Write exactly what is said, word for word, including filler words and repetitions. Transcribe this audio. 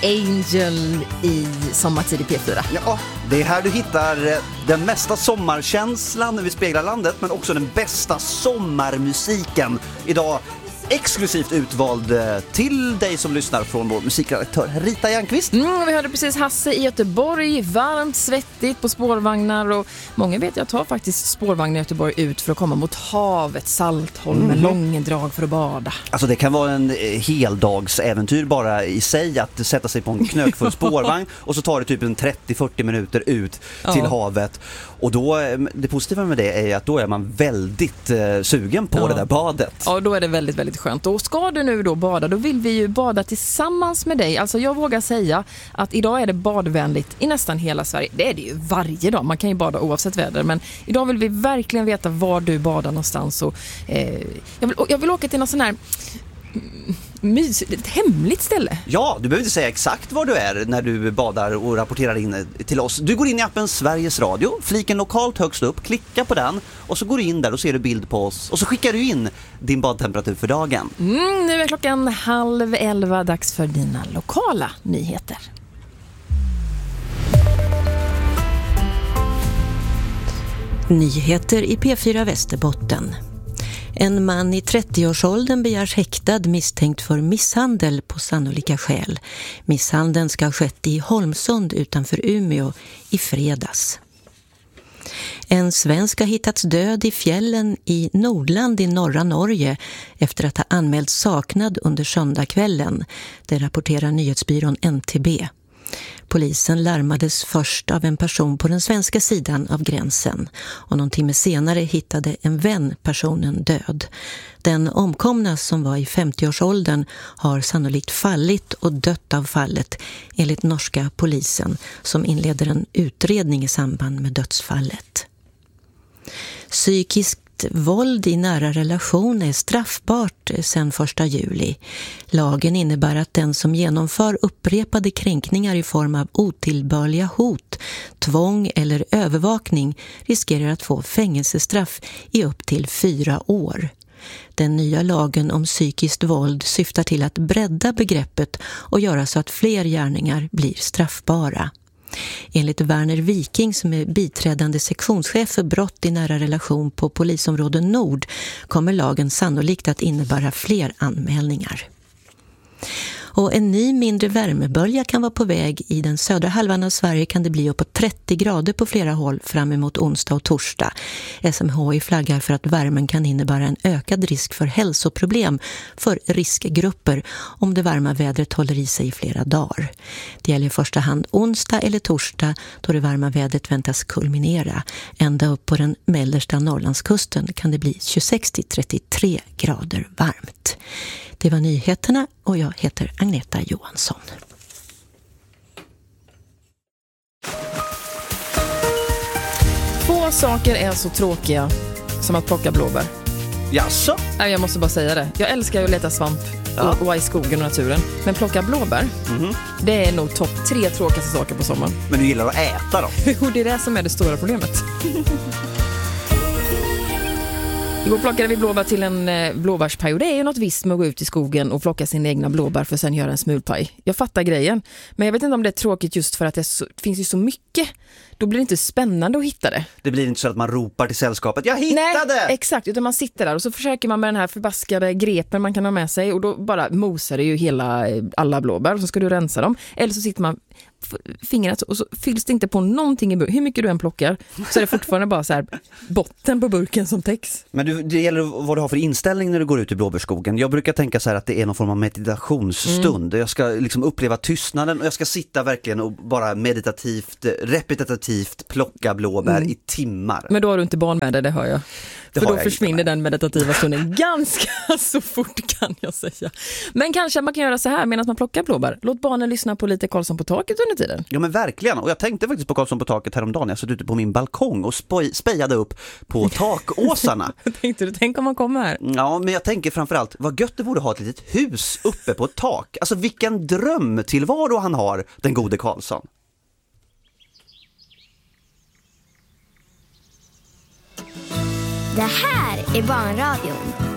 Angel i Sommartid i P fyra. Ja, det är här du hittar den mesta sommarkänslan när vi speglar landet, men också den bästa sommarmusiken. Idag exklusivt utvald till dig som lyssnar från vår musikredaktör Rita Järnqvist. Mm, vi hörde precis Hasse i Göteborg, varmt, svettigt på spårvagnar, och många vet jag tar faktiskt spårvagnar i Göteborg ut för att komma mot havet, Saltholm, med mm. långdrag för att bada. Alltså det kan vara en heldagsäventyr bara i sig att sätta sig på en knökfull spårvagn och så tar det typ en trettio till fyrtio minuter ut ja. till havet. Och då, det positiva med det är att då är man väldigt eh, sugen på ja. det där badet. Ja, då är det väldigt, väldigt skönt. Och ska du nu då bada, då vill vi ju bada tillsammans med dig. Alltså jag vågar säga att idag är det badvänligt i nästan hela Sverige. Det är det ju varje dag. Man kan ju bada oavsett väder. Men idag vill vi verkligen veta var du badar någonstans. Och, eh, jag, vill, jag vill åka till någon sån här... Mys, ett hemligt ställe. Ja, du behöver inte säga exakt var du är när du badar och rapporterar in till oss. Du går in i appen Sveriges Radio, fliken lokalt högst upp, klicka på den och så går du in där och ser du bild på oss och så skickar du in din badtemperatur för dagen. Mm, nu är klockan halv elva, dags för dina lokala nyheter. Nyheter i P fyra Västerbotten. En man i trettioårsåldern begärs häktad misstänkt för misshandel på sannolika skäl. Misshandeln ska ha skett i Holmsund utanför Umeå i fredags. En svensk har hittats död i fjällen i Nordland i norra Norge efter att ha anmälts saknad under söndagskvällen. Det rapporterar nyhetsbyrån N T B. Polisen larmades först av en person på den svenska sidan av gränsen och någon timme senare hittade en vän personen död. Den omkomna som var i femtioårsåldern har sannolikt fallit och dött av fallet enligt norska polisen som inleder en utredning i samband med dödsfallet. Psykiskt våld i nära relation är straffbart sedan första juli. Lagen innebär att den som genomför upprepade kränkningar i form av otillbörliga hot, tvång eller övervakning riskerar att få fängelsestraff i upp till fyra år. Den nya lagen om psykiskt våld syftar till att bredda begreppet och göra så att fler gärningar blir straffbara. Enligt Werner Viking som är biträdande sektionschef för brott i nära relation på polisområden Nord kommer lagen sannolikt att innebära fler anmälningar. Och en ny mindre värmebölja kan vara på väg. I den södra halvan av Sverige kan det bli uppåt trettio grader på flera håll fram emot onsdag och torsdag. S M H I flaggar för att värmen kan innebära en ökad risk för hälsoproblem för riskgrupper om det varma vädret håller i sig i flera dagar. Det gäller i första hand onsdag eller torsdag då det varma vädret väntas kulminera. Ända upp på den mellersta Norrlandskusten kan det bli tjugosex till trettiotre grader varmt. Det var nyheterna och jag heter Agneta Johansson. Få saker är så tråkiga som att plocka blåbär. Jaså? Nej, jag måste bara säga det. Jag älskar att leta svamp ja. och vara i skogen och naturen. Men plocka blåbär, mm-hmm. det är nog topp tre tråkigaste saker på sommaren. Men du gillar att äta då? Jo, det är det som är det stora problemet. Igår plockade vi blåbär till en eh, blåbärspaj och det är ju något visst med att gå ut i skogen och plocka sina egna blåbär för att sen göra en smulpaj. Jag fattar grejen, men jag vet inte om det är tråkigt just för att det, så, det finns ju så mycket. Då blir det inte spännande att hitta det. Det blir inte så att man ropar till sällskapet, jag hittade! Nej, exakt, utan man sitter där och så försöker man med den här förbaskade grepen man kan ha med sig och då bara mosar det ju hela, alla blåbär och så ska du rensa dem. Eller så sitter man fingret och så fylls det inte på någonting i burken. Hur mycket du än plockar så är det fortfarande bara så här botten på burken som täcks. Men du, det gäller vad du har för inställning när du går ut i blåbärskogen. Jag brukar tänka så här att det är någon form av meditationsstund. Mm. Jag ska liksom uppleva tystnaden och jag ska sitta verkligen och bara meditativt, repetitivt plocka blåbär mm. i timmar. Men då har du inte barn med det, det hör jag. Det För då jag försvinner den meditativa stunden ganska så fort kan jag säga. Men kanske man kan göra så här medan man plockar blåbär. Låt barnen lyssna på lite Karlsson på taket under tiden. Ja men verkligen. Och jag tänkte faktiskt på Karlsson på taket häromdagen. Jag satt ute på min balkong och spoj, spejade upp på takåsarna. Tänkte du, tänk om man kommer här. Ja, men jag tänker framförallt vad gött det borde ha ett litet hus uppe på ett tak. Alltså vilken drömtillvaro han har, den gode Karlsson. Det här är Barnradion.